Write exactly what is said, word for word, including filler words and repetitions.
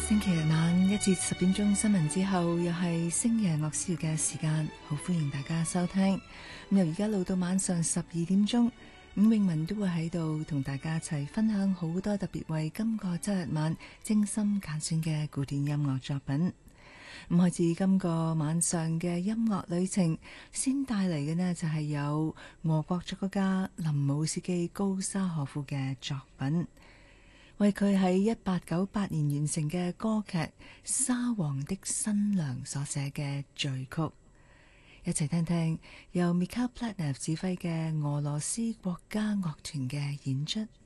星期日晚一至十點鐘新聞之後，又係星夜樂師嘅時間，好歡迎大家收聽。咁由而家到到晚上十二點鐘，伍詠文都會喺度同大家一齊分享好多特別為今個周日晚精心揀選嘅古典音樂作品。咁開始今個晚上嘅音樂旅程，先帶嚟嘅呢就係有俄國作曲家林姆斯基高沙可夫嘅作品。為佢喺一八九八年完成嘅歌劇《沙皇的新娘》所寫嘅序曲，一齊聽聽由 Mikhail Platnev 指揮嘅俄羅斯國家樂團嘅演出。